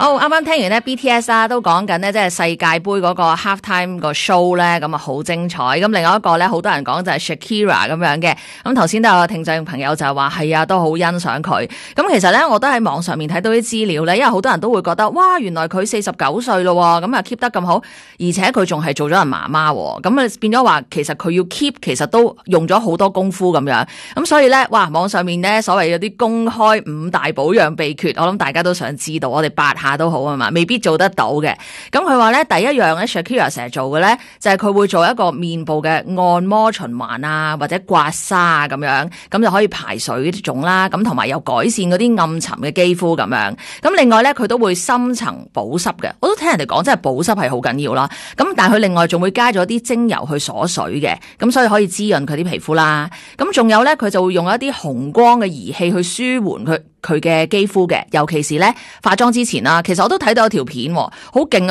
啱啱聽完咧 BTS 啦，都講緊咧，即係世界盃嗰個 half time 個 show 咧，咁啊好精彩。咁另外一個咧，好多人講就係 Shakira 咁樣嘅。咁頭先都有個聽眾朋友就係話係啊，都好欣賞佢。咁其實咧，我都喺網上面睇到啲資料咧，因為好多人都會覺得哇，原來佢49歲咯，咁啊 keep 得咁好，而且佢仲係做咗人媽媽，咁啊變咗話其實佢要 keep，其實都用咗好多功夫咁樣。咁所以咧，哇，網上面咧所謂有啲公開5大保養秘訣，我諗大家都想知道，我哋8下都好啊嘛，未必做得到嘅。咁佢話咧，第一樣咧 Shakira 成日做嘅咧，就係佢會做一個面部嘅按摩循環啊，或者刮痧啊咁樣，咁就可以排水腫啦，咁同埋又改善嗰啲暗沉嘅肌膚咁樣。咁另外咧，佢都會深層保濕嘅。我都聽人哋講，真係保濕係好緊要啦。咁但係佢另外仲會加咗啲精油去鎖水嘅，咁所以可以滋潤佢啲皮膚啦。咁仲有咧，佢就會用一啲紅光嘅儀器去舒緩佢嘅肌膚嘅，尤其是咧化妝之前啦。其實我都睇到有條片，好勁啊！